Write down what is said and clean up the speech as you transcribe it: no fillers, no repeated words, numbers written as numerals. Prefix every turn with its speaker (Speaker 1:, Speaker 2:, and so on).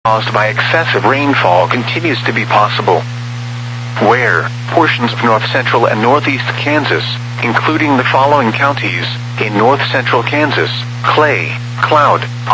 Speaker 1: caused by excessive rainfall continues to be possible. Where portions of north central and northeast Kansas, including the following counties in north central Kansas: clay, cloud,